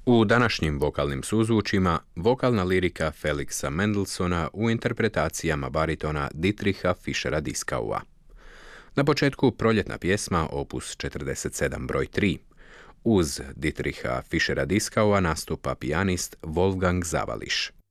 U današnjim vokalnim suzvučima, vokalna lirika Felixa Mendelssohna u interpretacijama baritona Dietricha Fischera-Dieskauer. Na početku proljetna pjesma opus 47 broj 3. Uz Dietricha Fischera-Dieskauer nastupa pijanist Wolfgang Sawallisch.